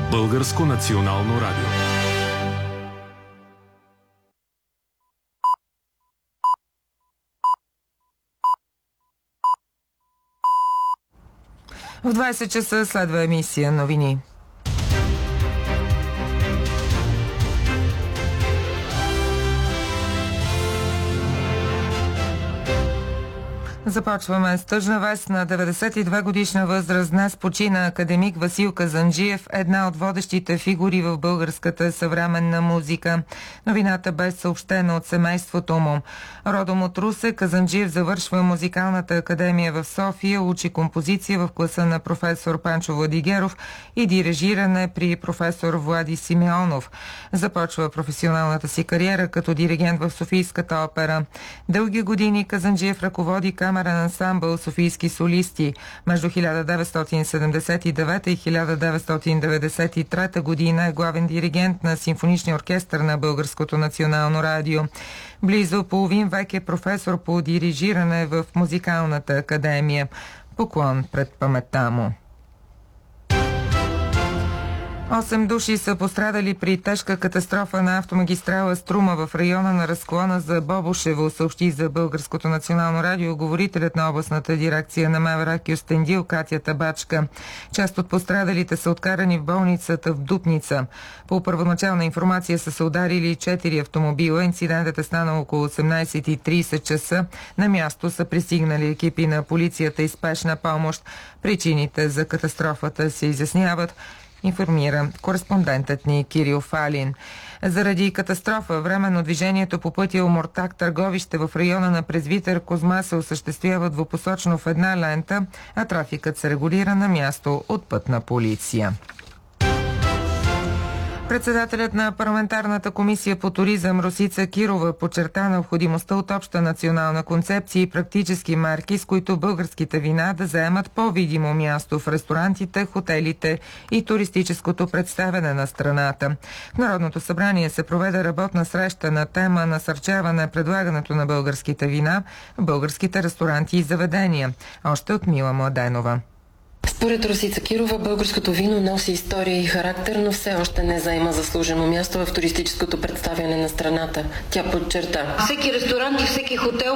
Българско национално радио. В 20 часа следва емисия новини. Започваме с тъжна вест. На 92 годишна възраст днес почина академик Васил Казанджиев, една от водещите фигури в българската съвременна музика. Новината бе съобщена от семейството му. Родом от Русе, Казанджиев завършва музикалната академия в София, учи композиция в класа на професор Панчо Владигеров и дирижиране при професор Влади Симеонов. Започва професионалната си кариера като диригент в Софийската опера. Дълги години Казанджиев ръководи камерен ансамбъл Софийски солисти. Между 1979 и 1993 година е главен диригент на Симфоничния оркестър на Българското национално радио. Близо половин век е професор по дирижиране в Музикалната академия. Поклон пред паметта му. 8 души са пострадали при тежка катастрофа на автомагистрала Струма в района на разклона за Бобошево, съобщи за Българското национално радио говорителят на областната дирекция на МВР Кюстендил Катя Табачка. Част от пострадалите са откарани в болницата в Дупница. По първоначална информация са се ударили 4 автомобила. Инцидентът е станал около 18:30 часа. На място са пристигнали екипи на полицията и спешна помощ. Причините за катастрофата се изясняват, информира кореспондентът ни Кирил Фалин. Заради катастрофа, временно движението по пътя Омуртаг Търговище в района на Презвитер Козма се осъществява двупосочно в една лента, а трафикът се регулира на място от пътна полиция. Председателят на парламентарната комисия по туризъм Росица Кирова подчерта необходимостта от обща национална концепция и практически мерки, с които българските вина да заемат по-видимо място в ресторантите, хотелите и туристическото представяне на страната. В Народното събрание се проведе работна среща на тема насърчаване предлагането на българските вина в българските ресторанти и заведения. Още от Мила Младенова. Според Росица Кирова, българското вино носи история и характер, но все още не заема заслужено място в туристическото представяне на страната. Тя подчерта: всеки ресторант и всеки хотел